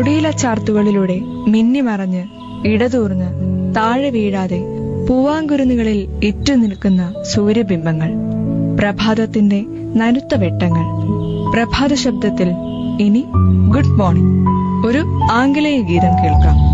തൊടിയിലച്ചാർത്തുകളിലൂടെ മിന്നിമറഞ്ഞ് ഇടതൂർന്ന് താഴെ വീഴാതെ പൂവാങ്കുരുന്നുകളിൽ ഇറ്റുനിൽക്കുന്ന സൂര്യബിംബങ്ങൾ, പ്രഭാതത്തിന്റെ നനുത്ത വെട്ടങ്ങൾ. പ്രഭാത ശബ്ദത്തിൽ ഇനി ഗുഡ് മോർണിംഗ്, ഒരു ആംഗലേയ ഗീതം കേൾക്കാം.